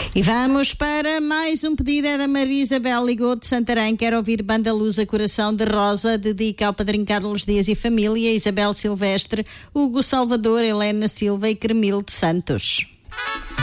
E vamos para mais um pedido, é da Maria Isabel, ligou de Santarém, quer ouvir Banda Luz a Coração de Rosa, dedica ao padrinho Carlos Dias e família, Isabel Silvestre, Hugo Salvador, Helena Silva e Cremil de Santos.